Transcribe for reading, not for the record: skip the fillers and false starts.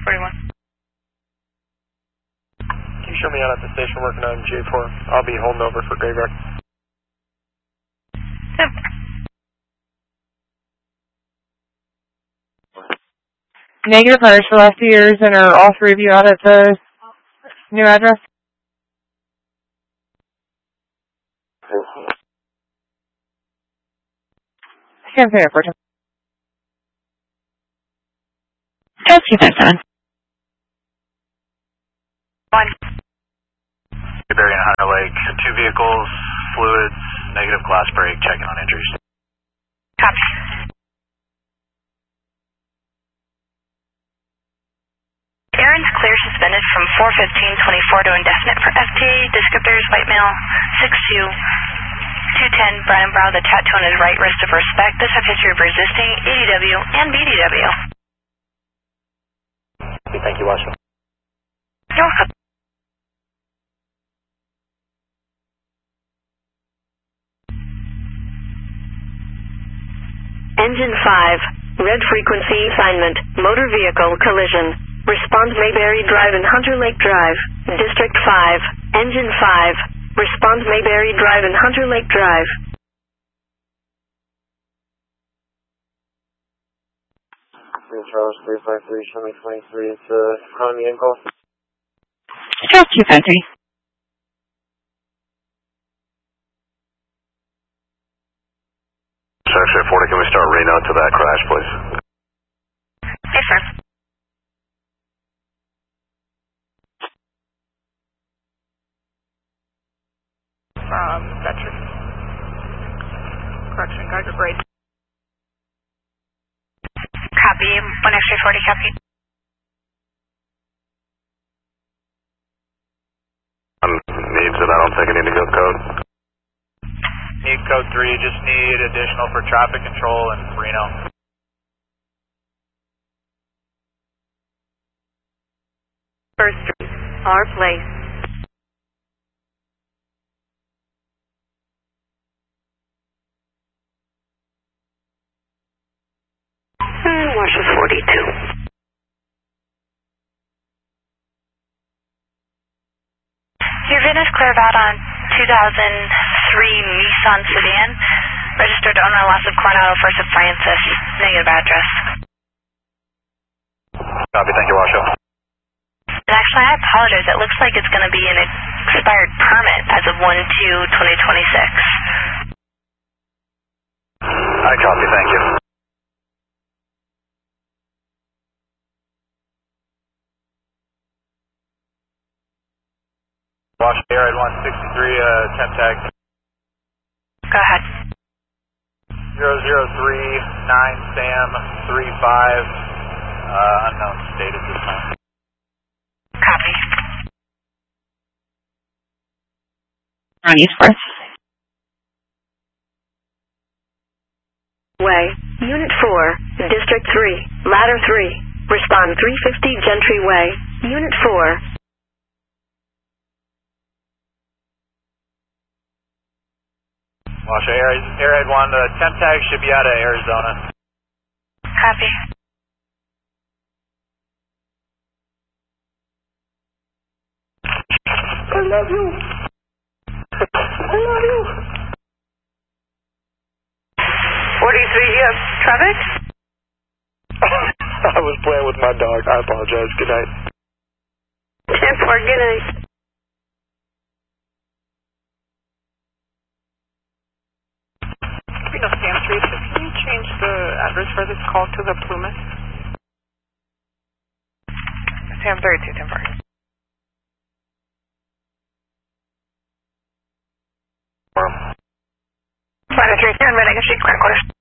841. Can you show me out at the station working on J4? I'll be holding over for Graveyard. Yep. Negative tires for the last 2 years, and are all 3 of you out at the new address? I can't say it for you. Just 257. 1. Berry and Hunter Lake, 2 vehicles, fluids, negative glass break, checking on injuries. Copy. Aaron's clear suspended from 415-24 to indefinite for FTA. Descriptors, white male, 6'2", 210, Brian Brow, the tattoo on his right wrist of respect. Does have history of resisting ADW and BDW. Thank you, Washington. You're welcome. Engine 5, red frequency assignment, motor vehicle collision. Response Mayberry Drive and Hunter Lake Drive. District 5, Engine 5. Response Mayberry Drive and Hunter Lake Drive. Charles 353, show me 23, it's Economy Ankle. Charles 253. Section 40, can we start Reno to that crash, please? Yes, sir. Veteran. Correction, Geiger grade. Copy. 1 X-ray 40, copy. Needs it, I don't think I need to go code. Need code 3, just need additional for traffic control in Reno. First Street, our place. Washington 42. Your VIN is clear about on 2003 Nissan sedan. Registered owner, loss of Coronado, First of Francis. Negative address. Copy, thank you, Washoe. And actually, I apologize. It looks like it's going to be an expired permit as of 1/2/2026. I copy, thank you. Washington Air at 163, temp tag. Go ahead. 0039 Sam 35, unknown state at this time. Copy. On East First. Way, Unit 4, District 3, Ladder 3. Respond 350 Gentry Way, Unit 4. Washington Air at 1, temp tag should be out of Arizona. Copy. I love you. I love you. 43, yes. Traffic? I was playing with my dog. I apologize. Good night. 10-4, good night. Reno Sam 36, can you change the address for this call to the Plymouth? Sam 32, 10-4. Ladder 3, 10, Red Street, Grand Quarters.